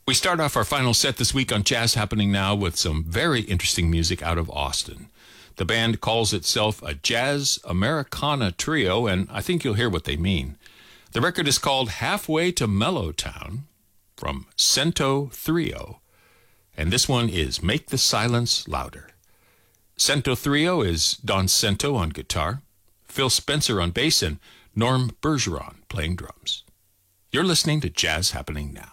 We start off our final set this week on Jazz Happening Now with some very interesting music out of Austin. The band calls itself a Jazz Americana Trio, and I think you'll hear what they mean. The record is called Halfway to Mellowtown from Cento Trio, and this one is Make the Silence Louder. Cento Trio is Don Cento on guitar, Phil Spencer on bass, and Norm Bergeron playing drums. You're listening to Jazz Happening Now.